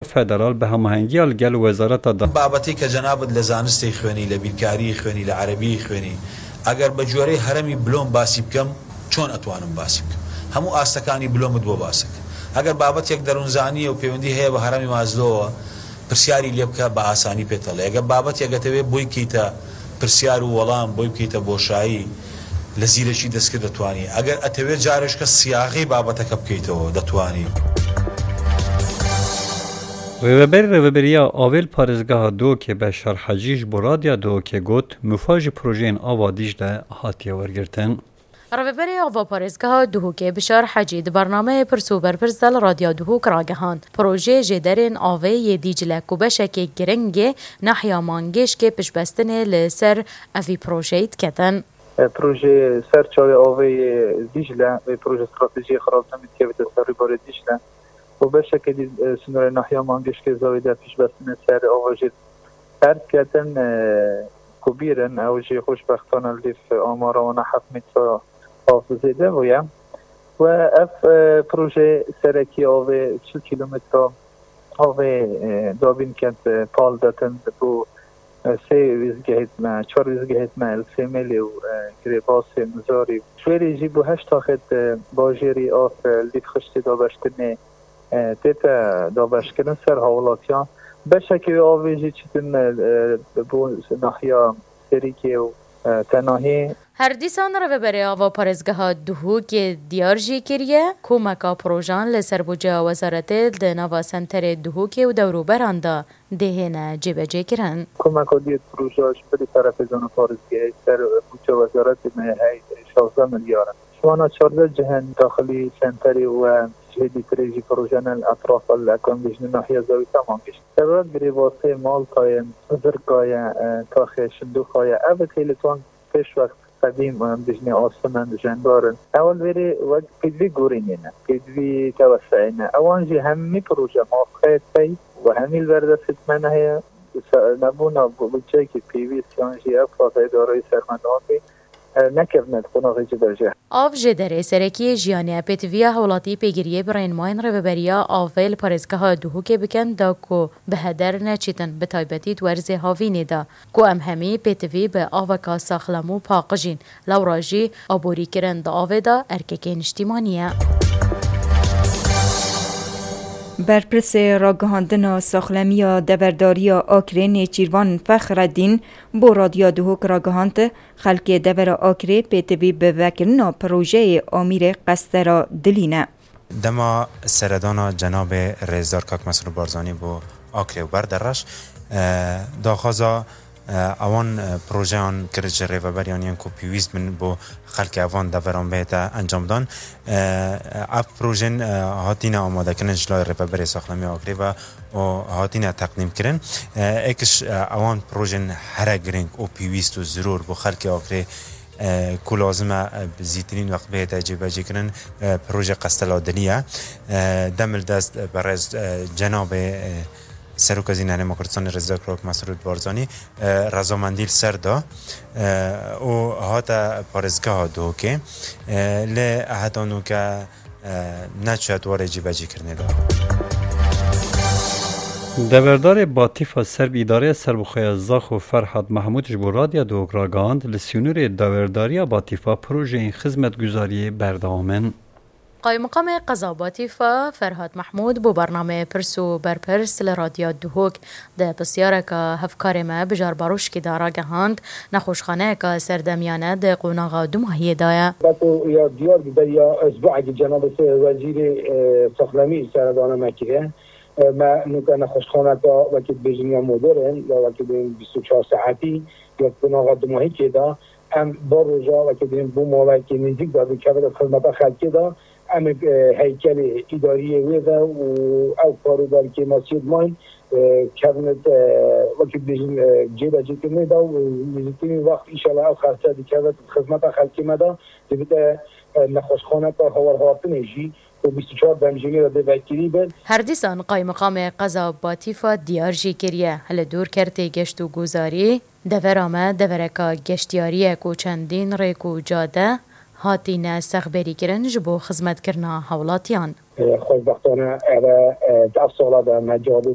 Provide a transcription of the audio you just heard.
فدرال به هماهنگی الگل وزارت بابتی که جناب لزانستی خوانی لبیرکاری خوانی لعربی خوانی اگر بجوری هرمی بلوم باسی بکم چون اتوانم باسی بکم همو آستکانی بلوم دو باسک اگر بابت یک درونزانی و پیوندی هی به هرمی مازلو پرسیاری لیبکه با آسانی پیتاله اگر بابت یک تبی بوی کیتا پرسیار و ولام بوی کیتا بوشایی لزیرشی دست که دتوانی اگر اتوی جارش که سیاقی بابت کب کیتو دتوانی روبریا آویل پارزگاه دو که به شرحجیش برادیا دو که گوت مفاج پروژین آوا دیجده هاتیه ورگرتن روبری آوا پارزگاه دو که بشار حجید برنامه پرسوبر پرزدل رادیو دو کراگهاند پروژه جدرین آوه دیجله کوبشک گرنگ نحیا مانگش که پشبستن لسر اوی پروژه کتن پروژه سرچاوی آوه دیجله و پروژه استراتژی خرابتن که به تصوری بار دیجله و به شکلی سنور نحیا مانگش که زاویده پیش بستن سر آواجید ترد کردن کبیرن اوجی خوشبختانه لیف آمارا و نحف میتا حافظه ده ویم و اف پروژه سرکی آوه 40 کیلومتر آوه دابین کند پال داتن بو 3 ویزگهید ما 4 ویزگهید ما السیملی و گریباس مزاری شویری جیبو 8 تاخد باجیری آف لیف خشتی دابشتنه تیتا دابشتنه سر حولاتیان بشکل آویجی چیتن بو نحیا سریکی و تناهی هر دیسان رو ببری آوا پارزگاه دهو که دیارجی کریه کومکا پروژان لسر بوجه وزارت دنوا سنتر دهو که و دورو برانده دهنه جیبه جی کرن کومکا دید پروژاش بلی طرف زن پارزگاه سر بوجه وزارت مهی 16 میلیارد شوانا 14 جهن داخلی سنتری و جهدی تریجی پروژان الاطراف الاکانویشن ناحیه زاوی تمام گشت سبب گریباسه مالتای زرگای تاخ شندوخای او تیلتوان پیش وقت قدیم بجنی آسمان جندارن اول بری وقت پیدوی گورینینه پیدوی توسعینه اوانجی همی پروژه موافقه پی و همی الورده فتمنه هیا نبونا بچه که پیوی سیانجی افاقه دارای سرمندان نکردند قناغی جدرجه آف جدره سرکی جیانی پیتویا حولاتی پیگیریه برین ماین رو ببریا آویل پارزگاه دوهو که بکن دا کو به هدر نچیتن به تایبتی دورزه هاوینی دا کو ام همی پیتوی به آوکا ساخلمو پاقجین لوراجی آبوری کرن دا آوه دا ارککین اجتیمانیه برپرس راگهاندن ساخلمی دبرداری آکره نیچیروان فخردین با رادیو دهوک راگهاند خلق دبر آکره پیتوی به وکرنا پروژه امیر قصدرا دلینه دما سردانا جناب رئیسدار کاک مسئول بارزانی با آکره و بردرش داخازا اوان پروژه آن کرج ریوبریانیان کو پیویست من با خلق اوان دوران بهت انجام دان اف پروژه هاتین آماده کنن جلوی ریوبری ساخلمی آکری و هاتین تقدیم کرن اکش اوان پروژه هر گرینگ او پیویست و ضرور با خلق آکری کو لازمه زیترین وقت بهت جیبه کنن پروژه قستلادنیه دمل دست برای جناب سروک از این هنه مکردستان رزدار کراک مسعود بارزانی رضامندی سر دا و هاتا پارزگاه دو که لی احدانو که نچوید واره جیبه جی کرنه دا دبردار باطیفا سرب اداره سربخوی زاخ و فرحاد محمودش بو رادیا دو اکراگاند لسیونور دبرداری باطیفا پروژه این خدمت گزاری بردامن قایم مقام قضاباتی فرهاد محمود بو برنامه پرسو برپرس لرادیو دهوک ده بسیاره که هفکار ما بجار باروش که دارا گهاند نخوشخانه که سردمیانه ده قوناغا دو ماهیه دایه بطو یا دیار بده یا اسبوع که جناب وزیر ساخلمی سردانه مکیه ما نوکا نخوشخانه که وقتی بجنیا مدرن یا وقتی 24 ساعتی یا قوناغا دو ماهی که دا هم با روژا وقتی بو موقعی که نزدیک داده که خدمت خلقی دا ام هیکل اداری ویدا و او کارو که مسجد ماین کابینت وقتی بیشتر جیبه جیبه میدا و نزدیکی وقت ایشالا او خرچه دیگر خدمت خالقی مدا دیگه نخوشخانه تا هوار نشی و 24 دمجمی را دوکیری بد هر دیسان قایم مقام قضاباتی دیارجی کریه هل دور کرده گشت و گذاری دورامه دورکا گشتیاری کوچندین ریکو جاده هاتین سخبری کرن جبو خدمت کرنا حولاتیان خوشبختانه تفصیلات مجال